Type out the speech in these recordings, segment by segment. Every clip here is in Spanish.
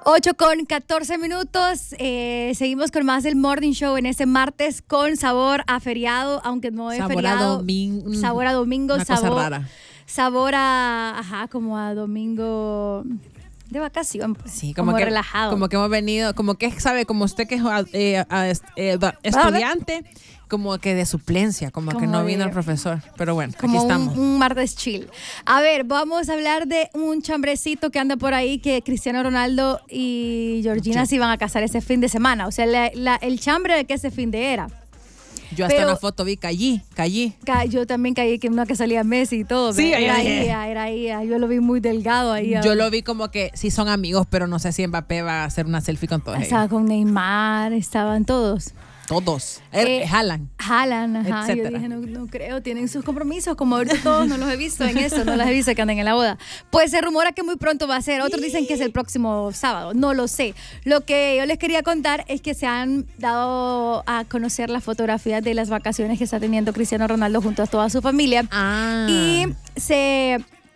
8:14. Seguimos con más del Morning Show en este martes con sabor a feriado, aunque no es sabor feriado. A domingo, sabor a domingo. Una cosa rara. Sabor a, como a domingo de vacación. Sí, como que relajado. Como que hemos venido, como que sabe, como usted que es estudiante, como que de suplencia, como que no vino el profesor. Pero bueno, como aquí estamos. Un martes chill. A ver, vamos a hablar de un chambrecito que anda por ahí, que Cristiano Ronaldo y Georgina se iban a casar ese fin de semana. O sea, el chambre de que ese fin de era. Yo hasta una foto vi, caí. Yo también caí, que una que salía Messi y todo. Sí, era ahí. Yo lo vi muy delgado ahí. Yo lo vi como que sí son amigos, pero no sé si Mbappé va a hacer una selfie con todos ellos. Estaba con Neymar, estaban todos. Haaland, ajá. Yo dije, no creo, tienen sus compromisos, como ahorita todos no los he visto en eso, no los he visto que anden en la boda. Pues se rumora que muy pronto va a ser, otros dicen que es el próximo sábado, no lo sé. Lo que yo les quería contar es que se han dado a conocer las fotografías de las vacaciones que está teniendo Cristiano Ronaldo junto a toda su familia. Y se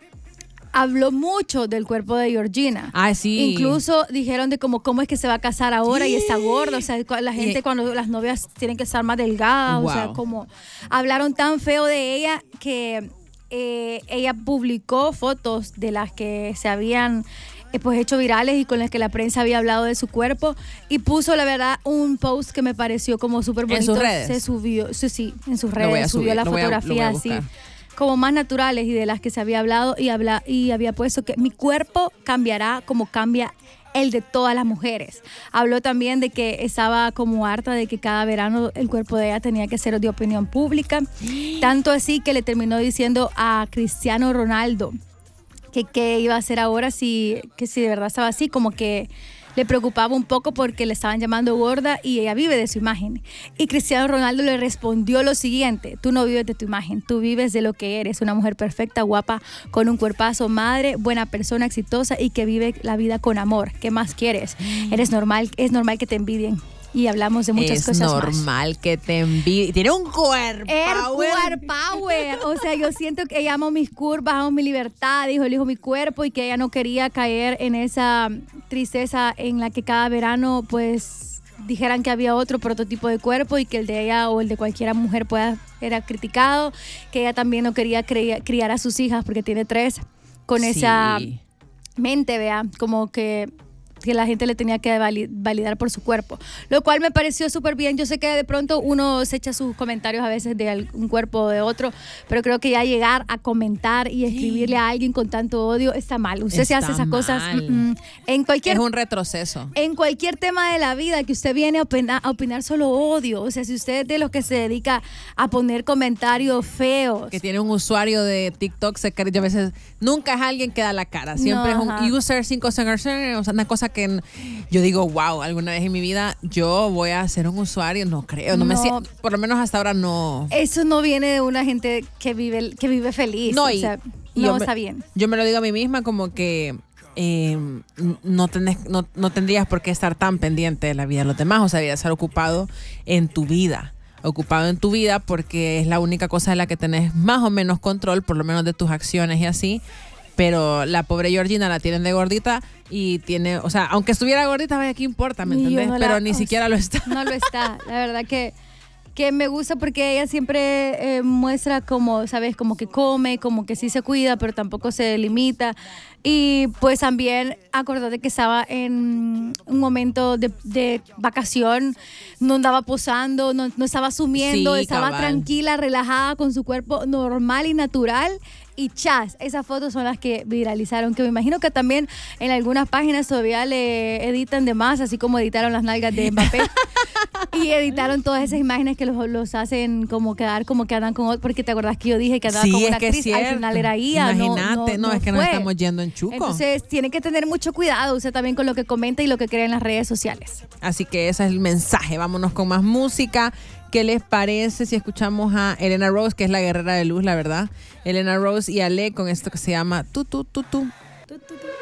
habló mucho del cuerpo de Georgina. Sí. Incluso dijeron de cómo es que se va a casar ahora y está gorda. O sea, la gente cuando las novias tienen que estar más delgadas. Wow. O sea, como hablaron tan feo de ella que ella publicó fotos de las que se habían pues hecho virales y con las que la prensa había hablado de su cuerpo, y puso la verdad un post que me pareció como súper bonito. ¿En sus redes? Se subió, sí, en sus redes subió la fotografía así, como más naturales y de las que se había hablado, y había puesto que mi cuerpo cambiará como cambia el de todas las mujeres. Habló también de que estaba como harta de que cada verano el cuerpo de ella tenía que ser de opinión pública, tanto así que le terminó diciendo a Cristiano Ronaldo que qué iba a hacer ahora que si de verdad estaba así, como que le preocupaba un poco porque le estaban llamando gorda y ella vive de su imagen. Y Cristiano Ronaldo le respondió lo siguiente: tú no vives de tu imagen, tú vives de lo que eres, una mujer perfecta, guapa, con un cuerpazo, madre, buena persona, exitosa y que vive la vida con amor. ¿Qué más quieres? Es normal que te envidien. Y hablamos de muchas cosas más. Es normal que te envidie. Tiene un cuerpo. Power. O sea, yo siento que ella amo mis curvas, amo mi libertad, elijo mi cuerpo, y que ella no quería caer en esa tristeza en la que cada verano pues dijeran que había otro prototipo de cuerpo y que el de ella o el de cualquier mujer era criticado, que ella también no quería criar a sus hijas porque tiene 3 con esa mente, vea, como que la gente le tenía que validar por su cuerpo, lo cual me pareció súper bien. Yo sé que de pronto uno se echa sus comentarios a veces de un cuerpo o de otro, pero creo que ya llegar a comentar y escribirle a alguien con tanto odio está mal. Usted se hace esas cosas en cualquier... Es un retroceso. En cualquier tema de la vida que usted viene a opinar solo odio. O sea, si usted es de los que se dedica a poner comentarios feos. Que tiene un usuario de TikTok, yo a veces nunca es alguien que da la cara. Siempre es un user 5 segundos, o sea, una cosa que yo digo, wow, alguna vez en mi vida yo voy a ser un usuario, no creo, no me siento, por lo menos hasta ahora no. Eso no viene de una gente que vive feliz, no, o sea, no está bien. Yo me lo digo a mí misma como que no tendrías por qué estar tan pendiente de la vida de los demás, o sea, deberías estar ocupado en tu vida, porque es la única cosa de la que tenés más o menos control, por lo menos de tus acciones y así. Pero la pobre Georgina la tienen de gordita y tiene, o sea, aunque estuviera gordita, vaya, ¿qué importa? ¿Me entendés? Pero ni siquiera lo está. No lo está, la verdad que me gusta porque ella siempre muestra como, ¿sabes? Como que come, como que sí se cuida, pero tampoco se limita. Y pues también acordate que estaba en un momento de vacación, no andaba posando, no estaba sumiendo, estaba tranquila, relajada con su cuerpo normal y natural. Y esas fotos son las que viralizaron, que me imagino que también en algunas páginas todavía le editan de más, así como editaron las nalgas de Mbappé. Y editaron todas esas imágenes que los hacen como quedar como que andan con otro, porque te acordás que yo dije que andaba con una actriz, al final era ella. Imagínate, no, es que nos estamos yendo en chuco. Entonces tiene que tener mucho cuidado usted también con lo que comenta y lo que cree en las redes sociales. Así que ese es el mensaje. Vámonos con más música. ¿Qué les parece si escuchamos a Elena Rose, que es la guerrera de luz, la verdad? Elena Rose y Ale con esto que se llama Tu.